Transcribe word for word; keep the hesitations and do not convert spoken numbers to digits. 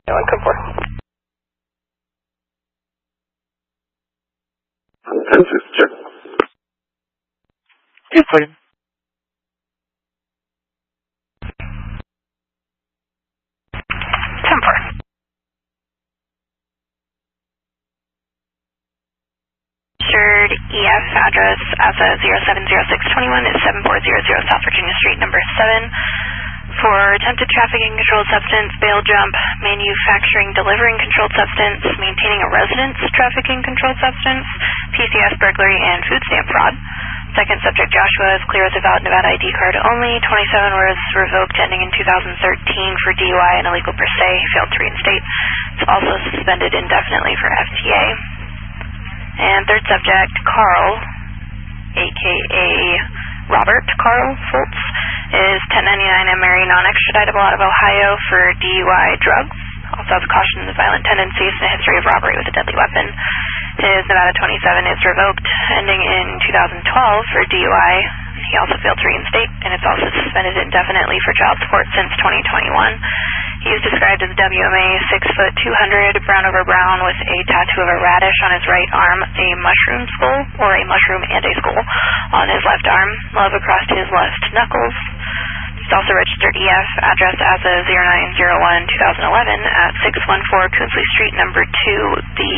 one, code four. Census check. Yes, please. ten four. Registered E F address as a zero seven zero six two one is seven four zero zero South Virginia Street, number seven. For attempted trafficking controlled substance, bail jump, manufacturing, delivering controlled substance, maintaining a residence, trafficking controlled substance, P C S burglary, and food stamp fraud. Second subject, Joshua, is clear as a valid Nevada I D card only. twenty-seven was revoked ending in two thousand thirteen for D U I and illegal per se. Failed to reinstate. It's also suspended indefinitely for F T A. And third subject, Carl, a k a. Robert Carl Fultz, is ten ninety-nine and Mary non-extraditable out of Ohio for D U I drugs. Also has caution of violent tendencies and a history of robbery with a deadly weapon. His Nevada twenty-seven is revoked, ending in two thousand twelve for D U I. He also failed to reinstate, and it's also suspended indefinitely for child support since twenty twenty-one. He is described as W M A six foot two hundred, brown over brown, with a tattoo of a radish on his right arm, a mushroom skull, or a mushroom and a skull on his left arm, love across his left knuckles. He's also registered E F address as a zero nine zero one two thousand eleven at six one four Coonsley Street, number two. The